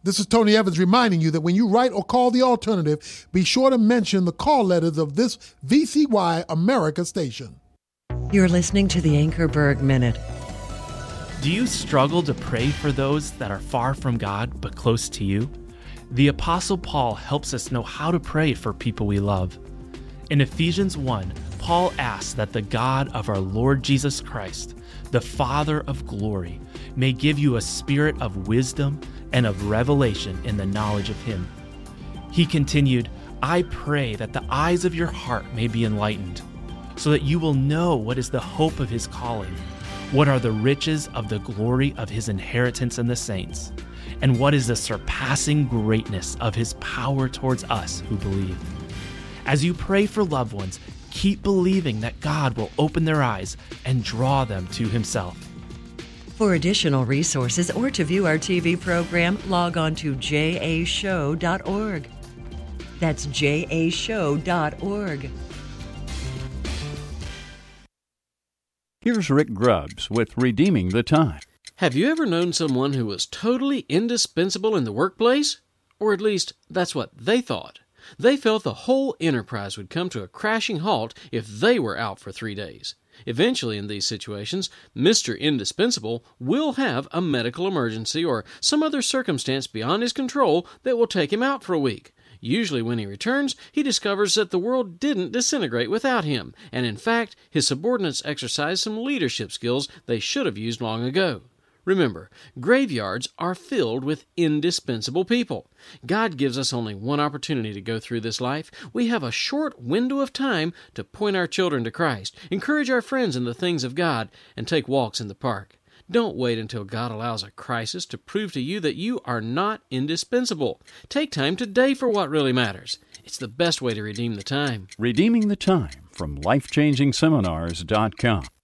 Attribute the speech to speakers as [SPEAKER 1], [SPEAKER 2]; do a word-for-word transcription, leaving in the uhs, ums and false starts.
[SPEAKER 1] This is Tony Evans reminding you that when you write or call the alternative, be sure to mention the call letters of this V C Y America station.
[SPEAKER 2] You're listening to the Anchorberg Minute.
[SPEAKER 3] Do you struggle to pray for those that are far from God but close to you? The Apostle Paul helps us know how to pray for people we love. In Ephesians one, Paul asks that the God of our Lord Jesus Christ, the Father of glory, may give you a spirit of wisdom and of revelation in the knowledge of Him. He continued, I pray that the eyes of your heart may be enlightened, so that you will know what is the hope of His calling, what are the riches of the glory of His inheritance in the saints, and what is the surpassing greatness of His power towards us who believe. As you pray for loved ones, keep believing that God will open their eyes and draw them to Himself.
[SPEAKER 2] For additional resources or to view our T V program, log on to j a show dot org. That's j a show dot org.
[SPEAKER 4] Here's Rick Grubbs with Redeeming the Time.
[SPEAKER 5] Have you ever known someone who was totally indispensable in the workplace? Or at least, that's what they thought. They felt the whole enterprise would come to a crashing halt if they were out for three days. Eventually, in these situations, Mister Indispensable will have a medical emergency or some other circumstance beyond his control that will take him out for a week. Usually when he returns, he discovers that the world didn't disintegrate without him, and in fact, his subordinates exercised some leadership skills they should have used long ago. Remember, graveyards are filled with indispensable people. God gives us only one opportunity to go through this life. We have a short window of time to point our children to Christ, encourage our friends in the things of God, and take walks in the park. Don't wait until God allows a crisis to prove to you that you are not indispensable. Take time today for what really matters. It's the best way to redeem the time.
[SPEAKER 4] Redeeming the Time from life changing seminars dot com.